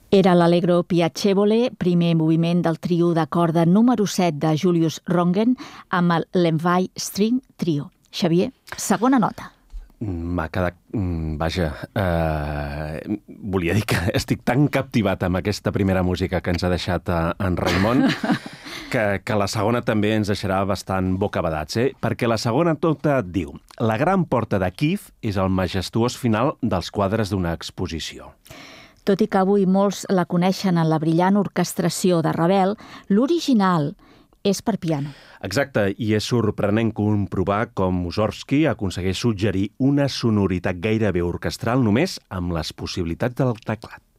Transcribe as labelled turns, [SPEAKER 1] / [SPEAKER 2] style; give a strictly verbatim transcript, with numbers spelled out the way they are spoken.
[SPEAKER 1] Era l'Allegro Piacevole, primer moviment del trio de corda número set de Julius Rongen amb el l'Envy String Trio. Xavier, segona nota.
[SPEAKER 2] M'ha quedat... Vaja, eh, volia dir que estic tan captivat amb aquesta primera música que ens ha deixat en Raimon que, que la segona també ens deixarà bastant bocabadats, eh? Perquè la segona nota diu: la gran porta de Kíev és el majestuós final dels quadres d'una exposició.
[SPEAKER 1] Tot i que avui molts la coneixen en la brillant orquestració de Ravel, l'original és per piano.
[SPEAKER 2] Exacte, i és sorprenent comprovar com Mussorgsky aconsegueix suggerir una sonoritat gairebé orquestral només amb les possibilitats del teclat.